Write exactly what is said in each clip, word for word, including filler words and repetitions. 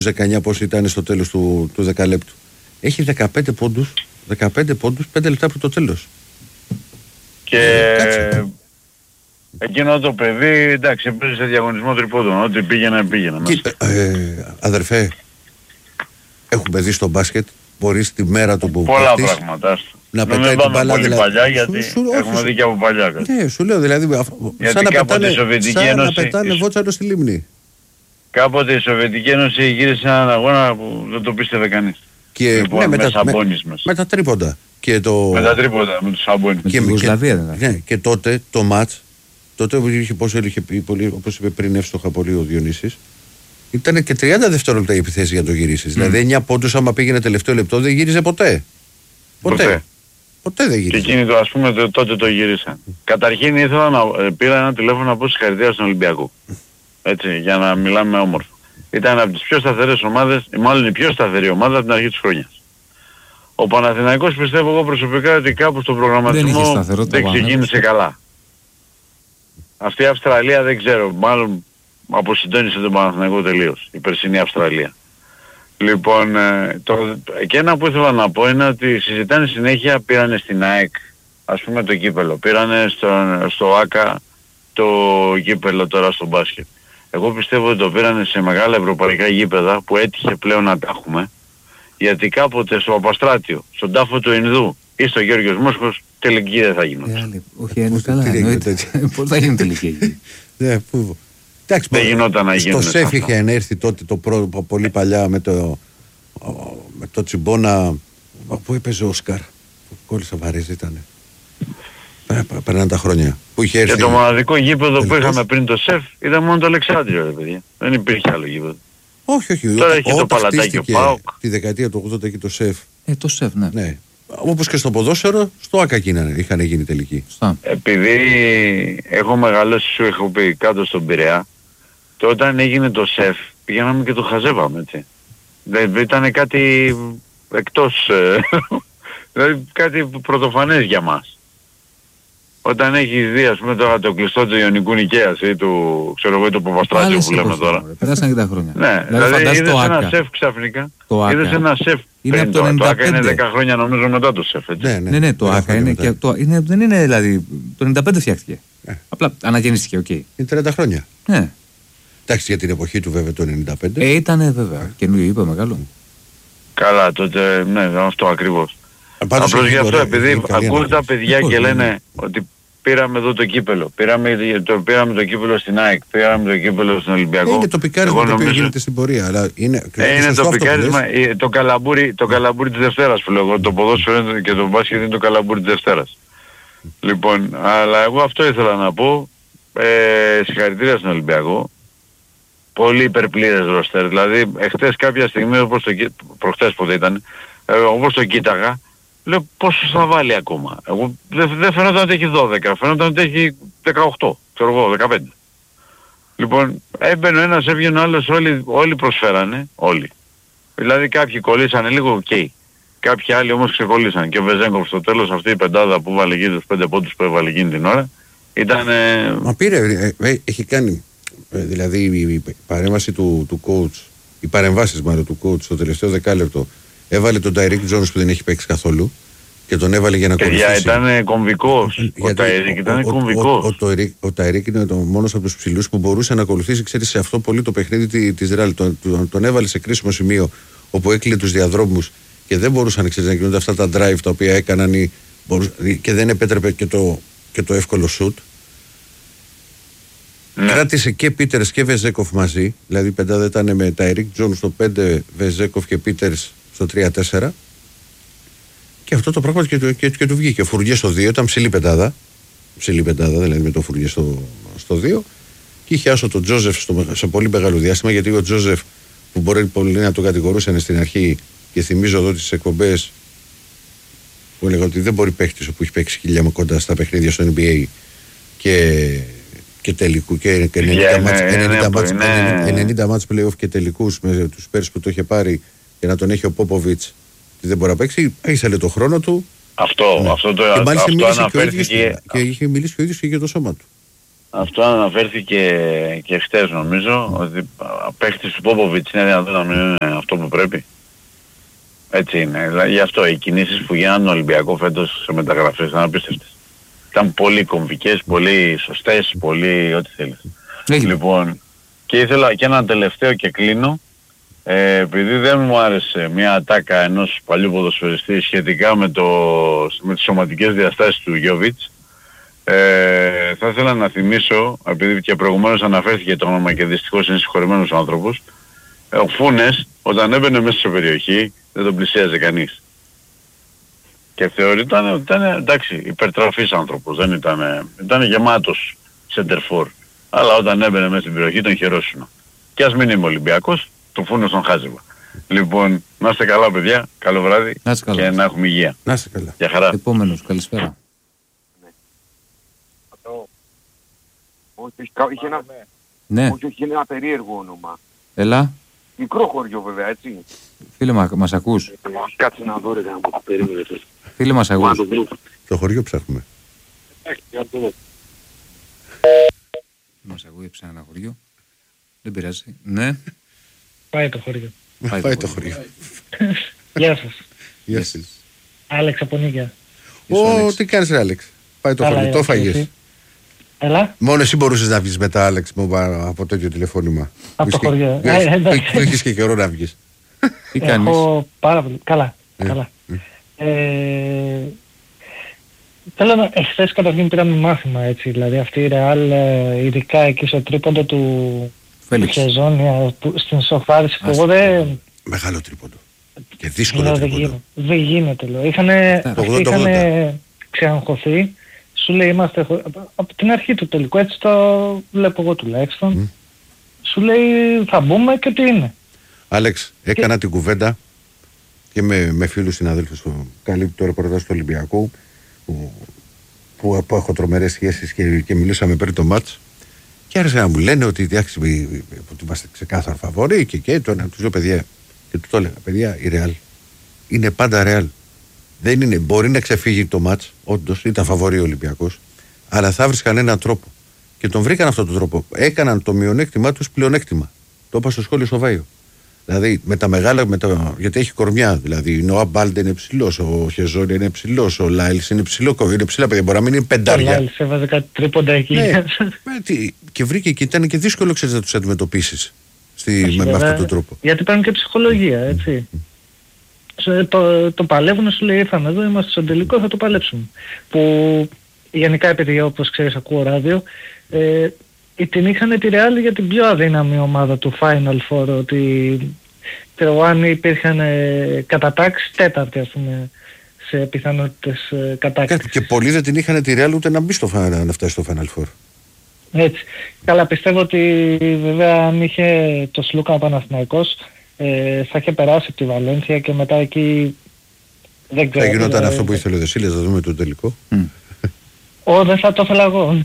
δεκαεννιά πόσοι ήταν στο τέλος του, του δεκαλέπτου. Έχει δεκαπέντε πόντους, δεκαπέντε πόντους, πέντε λεπτά από το τέλος. Και ε, εκείνο το παιδί, εντάξει, έπαιζε σε διαγωνισμό τριπώντων, ό,τι πήγαινε πήγαινε μέσα. Ε, αδερφέ, έχουμε δει στο μπάσκετ, μπορείς τη μέρα του που πολλά πατήσεις, πράγματα. Να πετάει την μπάλα πολύ δηλαδή, παλιά, γιατί σου, σου, έχουμε δει και από παλιά. Ναι, σου λέω δηλαδή, σαν να πετάνε, σαν να πετάνε βότσαρο στη λίμνη. Κάποτε η Σοβιετική Ένωση γύρισε έναν αγώνα που δεν το πίστευε κανείς. Και λοιπόν, ναι, με, με, τα, με, με τα τρίποντα. Και το... Με τα τρίποντα, με τους Σαμπόνις. Και, και, και, ναι, και τότε το μάτς, τότε είχε, πώς είχε πει, πολύ, όπως είπε πριν εύστοχα πολύ ο Διονύσης, ήταν και τριάντα δευτερόλεπτα η επιθέση για το γυρίσεις. Mm. Δηλαδή εννιά πόντους άμα πήγαινε τελευταίο λεπτό δεν γύριζε ποτέ. Ποτέ. Ποτέ, ποτέ δεν γύριζε. Και εκείνοι το, ας πούμε το, τότε το γύρισαν. Καταρχήν ήθελα να πήρα ένα τηλέφωνο να πω συγχαρητήρια στον Ολυμπιακό. Έτσι, για να μιλάμε όμορφα. Ήταν από τις πιο σταθερές ομάδες, ή μάλλον η πιο σταθερή ομάδα από την αρχή της χρονιάς. Ο Παναθηναϊκός πιστεύω εγώ προσωπικά ότι κάπου στον προγραμματισμό δεν, δεν ξεκίνησε καλά. Αυτή η Αυστραλία δεν ξέρω, μάλλον αποσυντώνησε τον Παναθηναϊκό τελείως, η περσινή Αυστραλία. Λοιπόν, το, και ένα που ήθελα να πω είναι ότι συζητάνε συνέχεια, πήρανε στην ΑΕΚ, ας πούμε το κύπελο, πήρανε στο, στο ΆΚΑ το κύπελο τώρα στο μπάσκετ. Εγώ πιστεύω ότι το πήρανε σε μεγάλα ευρωπαϊκά γήπεδα που έτυχε πλέον να τα έχουμε, γιατί κάποτε στο Παπαστράτιο, στον τάφο του Ινδού ή στο Γιώργος Μόσχος τελική δεν θα γινόταν. Όχι, είναι καλά, εννοείται. Πώς θα γίνει τελική? Εντάξει, δεν γινόταν να γίνει. Στο ΣΕΦ είχε ενέρθει τότε το προ, πολύ παλιά με το, με το Τσιμπόνα που έπαιζε ο Όσκαρ. Κόλλησα βαρύς ήταν. Περνάνε τα χρόνια. Που είχε έρθει. Και το μοναδικό γήπεδο τελικός που είχαμε πριν το ΣΕΦ ήταν μόνο το Αλεξάνδριο, ρε παιδιά. Δεν υπήρχε άλλο γήπεδο. Όχι, όχι. Τώρα έχει το Παλατάκι ο ΠΑΟΚ. Τη δεκαετία του ογδόντα και το ΣΕΦ. Ε, το ΣΕΦ, ναι. ναι. Όπως και στο ποδόσφαιρο, στο ΆΚΑ είχαν γίνει τελική. Επειδή έχω μεγαλώσει, σου έχω πει, κάτω στον Πειραιά, και όταν έγινε το ΣΕΦ πηγαίναμε και το χαζεύαμε, έτσι. Δεν ήταν κάτι εκτός, δηλαδή κάτι πρωτοφανές για μας. Όταν έχεις δει, ας πούμε, τώρα το κλειστό του Ιωνικού Νικαίας ή του, ξέρω εγώ, του Παπαστράτιου που λέμε τώρα. Πέρασαν και τα χρόνια. Ναι, δηλαδή, δηλαδή είδες ένα ΣΕΦ ξαφνικά. Είδες ένα ΣΕΦ είναι πριν το, το ΆΚΑ είναι δέκα χρόνια νομίζω μετά το ΣΕΦ, έτσι. Ναι, ναι, ναι, ναι το ΆΚΑ είναι, και το, είναι, δεν είναι δηλαδή, το ενενήντα πέντε φτιάχτηκε. Ε. Απλά αναγεννήστηκε, οκ. Okay. Είναι τριάντα χρόνια. Ναι. Εντάξει, για την εποχή του βέβαια το ενενήντα πέντε. Ε, ήτανε βέβαια, καινούριο είπε μεγάλο. Καλά, τότε, ναι, αυτό ακριβώς. Απλώς γι' αυτό, επειδή ακούν τα παιδιά και λένε ότι πήραμε εδώ το κύπελο, πήραμε το, πήραμε το κύπελο στην ΑΕΚ, πήραμε το κύπελο στον Ολυμπιακό. Είναι το πικάρισμα το οποίο γίνεται στην πορεία, αλλά είναι, ε, είναι το πικάρισμα, το καλαμπούρι, το καλαμπούρι της Δευτέρας που λέω, το ποδόσφαιρο και το μπάσκετ είναι το καλαμπούρι της Δευτέρας. Λοιπόν, αλλά εγώ αυτό ήθελα να πω, ε, συγχαρητήρια στον Ολυμπιακό, πολύ υπερπλήρες ρόστερ, δηλαδή εχθές κάποια στιγμή, όπως το, προχτές πότε ήταν, ε, όπως το κοίταγα, λέω πόσο θα βάλει ακόμα. Εγώ δεν δε φαίνονταν ότι έχει δώδεκα, φαίνονταν ότι έχει δεκαοκτώ, ξέρω εγώ, δεκαπέντε. Λοιπόν, έμπαινε ο ένας, έβγαινε ο άλλος, όλοι, όλοι προσφέρανε, όλοι. Δηλαδή κάποιοι κολλήσανε λίγο, οκ. Okay. Κάποιοι άλλοι όμως ξεκολλήσαν. Και ο Βεζέγκοφ στο τέλος, αυτή η πεντάδα που βάλε εκεί τους πέντε πόντους που έβαλε εκείνη την ώρα, ήταν... Ε... Μα πήρε, ε, ε, έχει κάνει, ε, δηλαδή η παρέμβαση του, του coach, οι παρεμβάσεις μάλλον του coach στο τελευταίο δεκάλεπτο, έβαλε τον Ταϊρίκ Τζόνς που δεν έχει παίξει καθόλου και τον έβαλε για να κολλήσει. Και ήταν κομβικός. Ο Ταϊρίκ ήταν κομβικός. Ο Ταϊρίκ είναι το μόνος από τους ψηλούς που μπορούσε να ακολουθήσει, ξέρεις, σε αυτό πολύ το παιχνίδι της Ρεάλ. Τον, τον, τον έβαλε σε κρίσιμο σημείο όπου έκλεινε τους διαδρόμους και δεν μπορούσαν, ξέρεις, να κινούνται αυτά τα drive τα οποία έκαναν ή, μπορούσαν, και δεν επέτρεπε και το, και το εύκολο shoot. Ναι. Κράτησε και Πίτερς και Βεζέκοφ μαζί, δηλαδή η πεντάδα ήταν με Ταϊρίκ Τζόνς στο πέντε, Βεζέκοφ και Πίτερς στο τρία τέσσερα. Και αυτό το πράγμα και, και, και, και του βγήκε. Ο Φουργέ στο δύο ήταν ψηλή πεντάδα. Ψηλή πεντάδα, δηλαδή με το Φουργέ στο, στο δύο. Και είχε άσο τον Τζόζεφ στο, σε πολύ μεγάλο διάστημα, γιατί ο Τζόζεφ που μπορεί πολύ να τον κατηγορούσαν στην αρχή, και θυμίζω εδώ τις εκπομπές που έλεγα ότι δεν μπορεί παίχτης που έχει παίξει χίλια με κοντά στα παιχνίδια στο N B A και, και τελικού και, και ενενήντα μάτς play-off και τελικούς με τους πέρσι που το είχε πάρει και να τον έχει ο Πόποβιτς και δεν μπορεί να παίξει, ήσαλε το χρόνο του. Αυτό, ναι. αυτό το και αυτό αυτό αναφέρθηκε. Και, και είχε μιλήσει και ο ίδιος και για το σώμα του. αυτό αναφέρθηκε και χτες νομίζω, ότι παίχτης του Πόποβιτς είναι δυνατόν να μην είναι αυτό που πρέπει. Έτσι είναι. Δηλαδή, γι' αυτό οι κινήσεις που γίνανε τον Ολυμπιακό φέτος σε μεταγραφές ήταν απίστευτες. Ήταν πολύ κομβικές, πολύ σωστές, πολύ ό,τι θέλεις. Λοιπόν, και ήθελα και ένα τελευταίο και κλείνω. Ε, επειδή δεν μου άρεσε μια ατάκα ενός παλιού ποδοσφαιριστή σχετικά με, το, με τις σωματικές διαστάσεις του Γιώβιτς, ε, θα ήθελα να θυμίσω, επειδή και προηγουμένως αναφέρθηκε το όνομα και δυστυχώς είναι συγχωρεμένος άνθρωπος, ε, ο Φούνες όταν έμπαινε μέσα σε περιοχή δεν τον πλησίαζε κανείς. Και θεωρείται ότι ήταν, εντάξει, υπερτραφής άνθρωπος, δεν ήταν, ήταν γεμάτος σεντερφόρ. Αλλά όταν έμπαινε μέσα στην περιοχή τον χαιρόσουνα. Και ας μην είμαι Ολυμπιακός, το Φούνο στον χάζευα. Λοιπόν, να είστε καλά παιδιά, καλό βράδυ να και να έχουμε υγεία. Να είστε καλά. Για χαρά. Επόμενος, καλησπέρα. Όχι, είχε ένα... Ναι. Όχι, είχε ένα περίεργο όνομα. Έλα. Μικρό χωριό βέβαια, έτσι. Φίλε, μα, μας ακούς? Κάτσε να δω ρε να μου το περίμενε. Φίλε, μας ακούς? Το χωριό ψάχνουμε. Μας ακούει, ψάχνει ένα χωριό. Δεν πειράζει. Ναι. Πάει το χωριό. Πάει, Πάει το χωριό. Γεια σας. Γεια σας. Άλεξ από Νίκαια. Ω, τι κάνεις ρε Άλεξ? Πάει το χωριό, το φαγες. Έλα. Μόνο εσύ μπορούσες να βγεις μετά Άλεξ μου από τέτοιο τηλεφώνημα. Από το χωριό. Που είχες και καιρό να βγεις. Τι κάνεις? Έχω πάρα πολύ. Καλά. Καλά. Ε, θέλω να... Εχθές καταρχήν πήραμε μάθημα έτσι. Δηλαδή αυτή η Ρεάλ, ειδικά εκεί στο τρίποντο του Χεζόνια, στην σοφάριση που εγώ δεν... Μεγάλο τρίποντο. Και δύσκολο τρίποντο. Δεν γίνεται λέω. Είχανε ξεαγχωθεί. Σου λέει είμαστε από την αρχή του τελικού, έτσι το βλέπω εγώ τουλάχιστον. Mm. Σου λέει θα μπούμε και τι είναι. Άλεξ, έκανα και... την κουβέντα και με, με φίλους συναδέλφους που καλύπτει το ρεπορτάζ του Ολυμπιακού που, που, που έχω τρομερές σχέσεις και, και μιλήσαμε πριν το μάτς και άρχισαν να μου λένε ότι, ότι είμαστε ξεκάθαρο φαβορί και και το ένα τους λέω παιδιά και του το έλεγα παιδιά η Ρεάλ είναι πάντα Ρεάλ. Δεν είναι, μπορεί να ξεφύγει το μάτς, όντως ήταν φαβορί ο Ολυμπιακός, αλλά θα βρίσκαν έναν τρόπο. Και τον βρήκαν αυτόν τον τρόπο. Έκαναν το μειονέκτημά τους πλεονέκτημα. Το είπα στο σχόλιο στο Βάιο. Δηλαδή με τα μεγάλα, με τα, γιατί έχει κορμιά. Δηλαδή ο Αμπάλντε είναι ψηλός, ο Χεζόνι είναι ψηλός, ο Λάιλς είναι ψηλό, είναι ψηλά παιδιά. Μπορεί να μην είναι πεντάρια. Ο Λάιλς έβαζε κάτι τρίποντα εκεί. Ναι, και βρήκε και ήταν και δύσκολο ξέρεις να τους αντιμετωπίσεις με, με αυτόν τον τρόπο. Γιατί παίρνουν και ψυχολογία, έτσι. Mm. Το, το παλεύουν, σου λέει ήρθαμε εδώ, είμαστε στον τελικό, θα το παλέψουμε. Που γενικά επειδή όπως ξέρεις ακούω ράδιο, ε, την είχαν τη Real για την πιο αδύναμη ομάδα του Final Four, ότι αν υπήρχαν ε, κατατάξεις τέταρτη ας πούμε σε πιθανότητες ε, κατάκτησης. Και πολλοί δεν την είχαν τη Real ούτε να μπει στο, να φτάσει στο Final Four. Έτσι. Καλά, πιστεύω ότι βέβαια αν είχε το Σλούκα ο Παναθηναϊκός Ε, θα είχε περάσει από τη Βαλένθια και μετά εκεί δεν ξέρω. Θα γινόταν δηλαδή... αυτό που ήθελε ο Δεσίλες, θα δούμε το τελικό. Ω, δεν θα το ήθελα εγώ.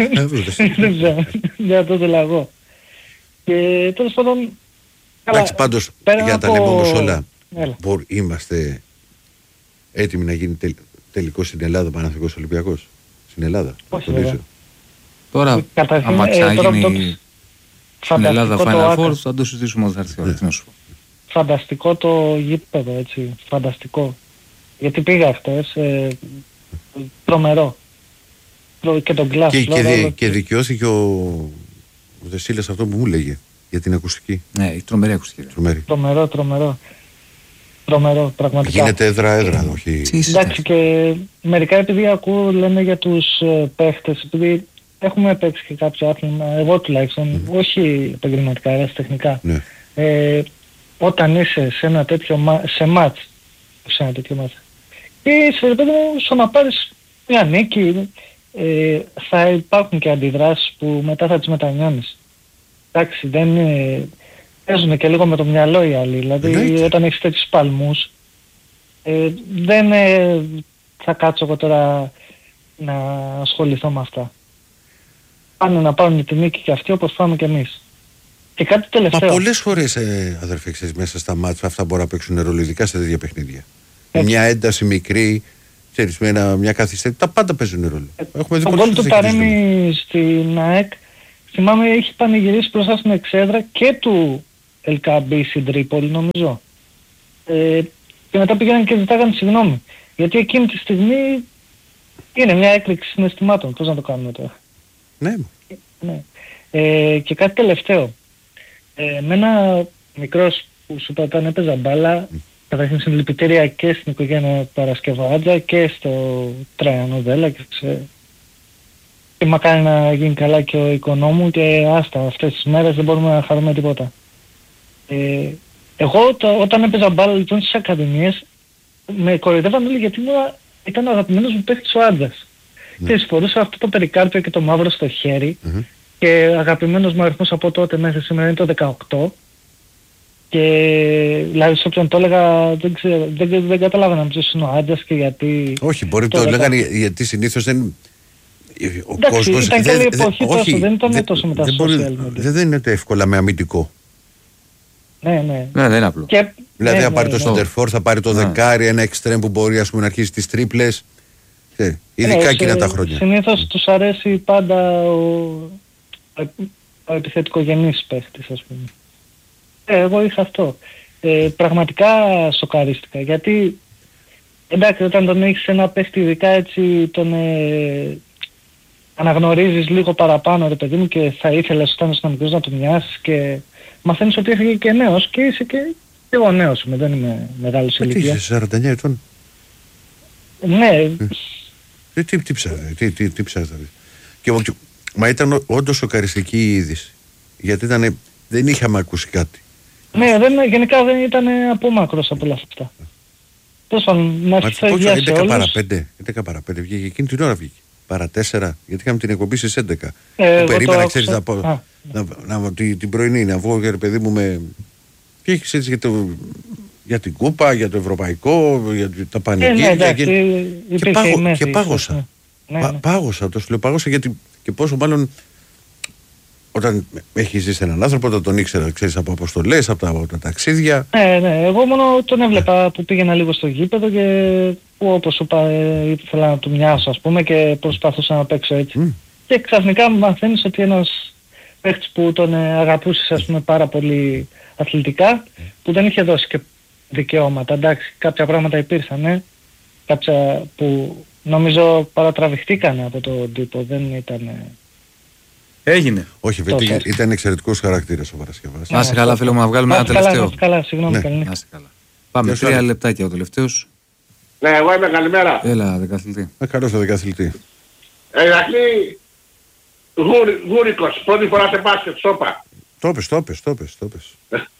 Δεν θα το ήθελα εγώ. Και τέλος πάντων... Εντάξει, πάντως για να τα λέμε όμως όλα, είμαστε έτοιμοι να γίνει τελικό στην Ελλάδα Παναθηναϊκός Ολυμπιακός. Στην Ελλάδα. Τώρα, άμα ξάγινει... Στην Ελλάδα Final Four θα το συζητήσουμε όταν θα έρθει. Φανταστικό το γήπεδο, έτσι, φανταστικό. Γιατί πήγα χτες, ε, τρομερό. Και τον κλάσ. Και, και, δι, και δικαιώθηκε ο, ο Δεσίλας αυτό που μου λέγε για την ακουστική. Ναι, η τρομερή ακουστική. Τρομερή. Τρομερό, τρομερό. Τρομερό, πραγματικά. Γίνεται έδρα-έδρα, όχι. Εντάξει, και μερικά επειδή ακούω λένε για τους ε, παίχτες, επειδή έχουμε παίξει και κάποιο άθλημα, εγώ τουλάχιστον, mm. όχι επαγγελματικά, αλλά τεχνικά. Ναι. Ε, όταν είσαι σε ένα τέτοιο σε μάτς, σε ένα τέτοιο μάτς, και σε ρε παιδί μου, στο να πάρεις μια νίκη, ε, θα υπάρχουν και αντιδράσεις που μετά θα τις μετανιώνεις. Εντάξει, δεν είναι... Παίζουν και λίγο με το μυαλό οι άλλοι, δηλαδή mm. όταν έχεις τέτοιους παλμούς, ε, δεν ε, θα κάτσω εγώ τώρα να ασχοληθώ με αυτά. Πάνε να πάρουν τη νίκη και αυτοί όπως πάμε και εμείς. Και κάτι τελευταίο. Μα πολλές φορές ε, αδερφέ, ξέρεις, μέσα στα μάτια αυτά μπορούν να παίξουν ρόλο, ειδικά σε τέτοια παιχνίδια. Έτσι. Μια ένταση μικρή ξέρεις, με ένα, μια καθυστέρηση. Τα πάντα παίζουν ρόλο. Έχουμε δει το γκολ του Ταρέμι στην ΑΕΚ, θυμάμαι, έχει πανηγυρίσει μπροστά στην εξέδρα και του Ελκαμπή στην Τρίπολη, νομίζω. Ε, και μετά πήγαιναν και ζητάγαν συγγνώμη. Γιατί εκείνη τη στιγμή είναι μια έκρηξη συναισθημάτων. Πώς να το κάνουμε τώρα. Ναι. ναι. Ε, και κάτι τελευταίο. Ε, με ένα μικρός που σου είπα όταν έπαιζα μπάλα, mm. καταρχήν συλληπιτήρια και στην οικογένεια Παρασκευάτζα και στο Τραϊανό Δέλα και, σε... και μακάρι να γίνει καλά και ο οικονόμου και άστα αυτές τις μέρες δεν μπορούμε να χαρούμε τίποτα. Ε, εγώ το, όταν έπαιζα μπάλα λοιπόν στις ακαδημίες με κοροϊδεύαν όλοι γιατί ήμουν, ήταν ο αγαπημένος μου παίκτης ο Άντζας. Mm. Και φορούσα αυτό το περικάρπιο και το μαύρο στο χέρι mm-hmm. και αγαπημένος μου αριθμός από τότε μέχρι σήμερα είναι το δεκαοκτώ. Και δηλαδή σε όποιον το έλεγα δεν, ξέρω, δεν, δεν, δεν καταλάβαινα ποιος είναι ο Άντζας και γιατί... Όχι, μπορεί το, το λέγανε γιατί συνήθως δεν... Ο εντάξει, κόσμος ήταν δεν, καλή εποχή δε, τόσο, όχι, δεν ήταν δε, τόσο με τα δεν social media. Δεν δε είναι εύκολα με αμυντικό. Ναι, ναι. Ναι, δεν είναι απλό. Και, δηλαδή ναι, θα ναι, πάρει ναι, το center for, θα πάρει το ναι. δεκάρι, ένα εξτρέμ που μπορεί ας πούμε, να αρχίσει τις τρίπλες. Ε, ειδικά ναι, εκείνα τα χρόνια. Συνήθως τους αρέσει πάντα ο, ο επιθετικογενής παίχτης ας πούμε. Ε, εγώ είχα αυτό. Ε, πραγματικά σοκαρίστηκα γιατί εντάξει όταν τον έχεις ένα παίχτη ειδικά έτσι τον ε, αναγνωρίζεις λίγο παραπάνω ρε παιδί μου και θα ήθελες όταν είσαι μικρός να του μοιάσεις και μαθαίνεις ότι έφυγε και νέος και είσαι και, και εγώ νέος είμαι, δεν είμαι μεγάλος ηλικία. Τι είσαι σαράντα εννιά ετών. Ναι. Ε, τι, τι ψάχνει, τι, τι, τι ψάχνει. Και, και, μα ήταν όντως σοκαριστική η είδηση. Γιατί ήταν, δεν είχαμε ακούσει κάτι. Ναι, δεν, γενικά δεν ήταν απόμακρος από όλα αυτά. Τόσο να έχει φέρει για σε όλους. έντεκα παρά πέντε, έντεκα παρά πέντε βγήκε, εκείνη την ώρα βγήκε. Παρά τέσσερα, γιατί είχαμε την εκπομπή στις έντεκα. Ε, περίμενα, ξέρεις, να πω, να, να, να, την, την πρωινή, να βγω για παιδί μου με... Και έχεις έτσι για, το, για την κούπα, για το ευρωπαϊκό, για τα πανηγύρια. Ε, ναι, και, και, πάγω, και πάγωσα. Ναι, ναι. Πά, πάγωσα, το σου λέω πάγωσα γιατί και πόσο μάλλον... Όταν έχει ζήσει έναν άνθρωπο, όταν τον ήξερα, ξέρεις, από αποστολές, από τα, από τα ταξίδια. Ναι, ναι, εγώ μόνο τον έβλεπα που πήγαινα λίγο στο γήπεδο και που όπως σου είπα ήθελα να του μοιάσω ας πούμε και προσπαθούσα να παίξω έτσι. Mm. Και ξαφνικά μαθαίνεις ότι ένας παίκτης που τον αγαπούσες ας πούμε πάρα πολύ αθλητικά, που δεν είχε δώσει και δικαιώματα. Εντάξει, κάποια πράγματα υπήρχαν, ναι, κάποια που νομίζω παρατραβηχτήκανε από τον τύπο, δεν ήταν... Έγινε. Όχι, βέβαια, ήταν εξαιρετικός χαρακτήρας ο Παρασκευάς. Να είσαι καλά, φίλο μου, να βγάλουμε ένα τελευταίο. Να είσαι καλά, συγγνώμη, καλή νύχτα. Πάμε, τρία λεπτάκια ο τελευταίος. Ναι, εγώ είμαι, καλημέρα. Έλα, δεκαθλητή. Ε, καλώς το δεκαθλητή. Ε, Ηρακλή, Γούρικος, πρώτη φορά σε μπάσκετ, σώπα. Το πες, το πες, το πες, το πες.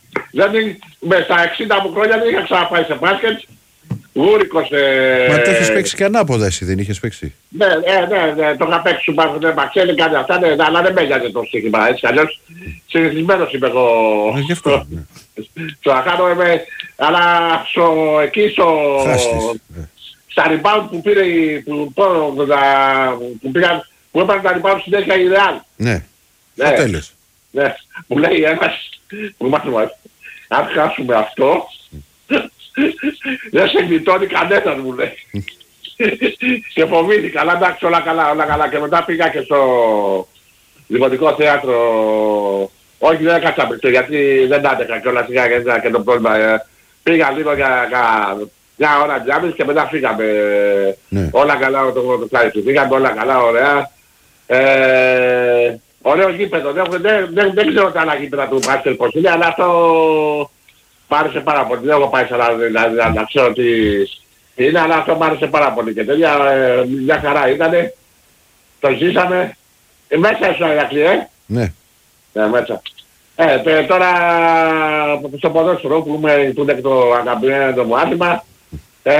Με στα εξήντα μου χρόνια δεν είχα ξαναπάει σε μπάσκετ. Γούρικος... Ε... Μα το έχεις παίξει και ανάποδα εσύ, δεν είχες παίξει. Ναι, ναι, ναι, ναι, το είχα παίξει σου μπάσκετ, δεν μαξέλει κάτι αυτά, ναι, αλλά δεν με έγιαζε το στοίχημα, έτσι, αλλιώς συνηθισμένος είμαι εγώ. Ε, γι' αυτό, ναι. Στο Αχάνο είμαι, αλλά στο, εκεί στο... Χάστης. Στα rebound που πήρε, που, που πήγαν, που έπαιρνε τα rebound συνέχεια η Real. Ναι, ναι. το τέλος. Ναι, μου λέει ένας, που μάθουμε, αν χάσουμε αυτό, δεν σε γλιτώνει κανένας μου λέει. Και φοβήθηκα, αλλά εντάξει όλα καλά, όλα καλά. Και μετά πήγα και στο Δημοτικό Θέατρο, όχι δεν έκατσα πριν, γιατί δεν άντεχα κιόλας, είχα και το πρόβλημα. Πήγα λίγο για μια ώρα διάμεση και μετά φύγαμε. Ναι. Όλα καλά, το, το κλάδι του. Φύγαμε όλα καλά, ωραία. Ε, ωραίο γήπεδο, δεν, δεν, δεν, δεν ξέρω τα άλλα γήπεδα του μπάσκετ πώς είναι, αλλά αυτό μ' άρεσε πάρα πολύ. Δεν έχω πάει σε άλλα, δηλαδή, να, να ξέρω τι είναι, αλλά αυτό μ' άρεσε πάρα πολύ. Και τέλεια, ε, μια χαρά ήτανε, το ζήσαμε. Ε, μέσα στο Ηρακλή, ε. Ναι. Ναι, μέσα. Ε, τε, τώρα στο ποδόσφαιρο που, είμαι, που είναι το αγαπημένο μου άθλημα, ε,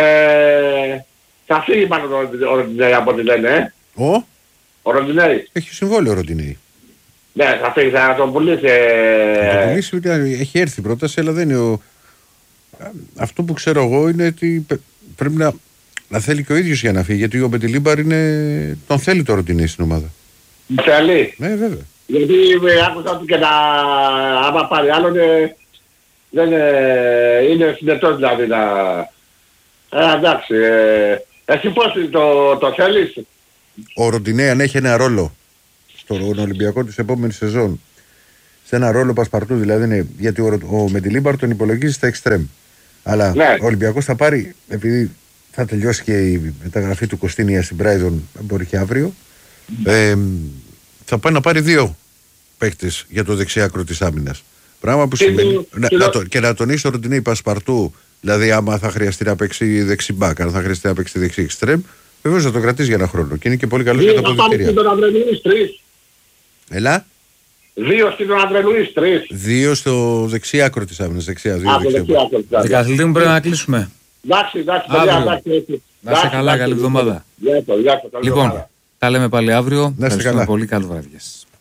θα φύγει μάλλον ο Ροντινέη από ό,τι λένε, ε. Ο? Ο Ροντινέη. Έχει συμβόλαιο ο Ροντινέη. Ναι, θα φύγει, θα τον πουλήσει. Θα τον πουλήσει, έχει έρθει η πρόταση, αλλά δεν είναι ο... Αυτό που ξέρω εγώ είναι ότι πρέπει να, να θέλει και ο ίδιος για να φύγει, γιατί ο Μπετιλίμπαρ είναι... τον θέλει το Ροντινέη στην ομάδα. Θέλει. Ναι, βέβαια. Γιατί άκουσα ότι και να... άμα πάρει άλλον, ε, δεν ε, είναι συνετός δηλαδή να... Ε, εντάξει, ε, Εσύ πώς το, το θέλεις? Ο Ροντινέ αν έχει ένα ρόλο στον Ολυμπιακό της επόμενης σεζόν, σε ένα ρόλο Πασπαρτού δηλαδή, είναι, γιατί ο, ο Μεντιλίμπαρ τον υπολογίζει στα εξτρέμ. Αλλά ναι. Ο Ολυμπιακός θα πάρει, επειδή θα τελειώσει και η μεταγραφή του Κωστίνια στην Brighton, μπορεί και αύριο, ε, θα πάει να πάρει δύο παίκτες για το δεξιάκρο της άμυνας. Πράγμα που σημαίνει. Και, να, και, να, το, και να τονίσει ο Ροντινέη Πασπαρτού, δηλαδή άμα θα χρειαστεί να παίξει δεξιμπάκ, αν θα χρειαστεί να παίξει δεξί εξτρέμ, βεβαίως θα το κρατήσει για ένα χρόνο. Και είναι και πολύ καλό για τα αποδυτήρια. Ελά. Δύο στην Ανδρελουίς, τρεις. Δύο στο δεξιάκρο της άμυνας. Δεξιά, δύο δεκαθλητή μου πρέπει να κλείσουμε. Εντάξει, εντάξει, παιδιά, εντάξει. Να είστε καλά, καλή εβδομάδα. Λοιπόν, τα λέμε πάλι αύριο. Να είστε καλά. Πολύ καλό βράδυ.